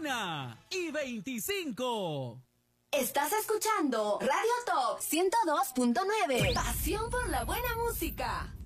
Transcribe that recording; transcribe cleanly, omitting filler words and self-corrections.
1:25. Estás escuchando Radio Top 102.9. Pasión por la buena música.